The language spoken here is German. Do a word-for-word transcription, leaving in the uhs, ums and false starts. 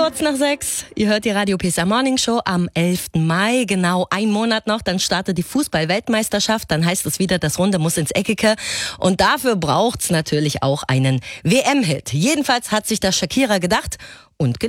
Kurz nach sechs, ihr hört die Radio Pisa Morning Show am elften Mai, genau ein Monat noch, dann startet die Fußball-Weltmeisterschaft, dann heißt es wieder, das Runde muss ins Eckige und dafür braucht's natürlich auch einen W M-Hit. Jedenfalls hat sich das Shakira gedacht und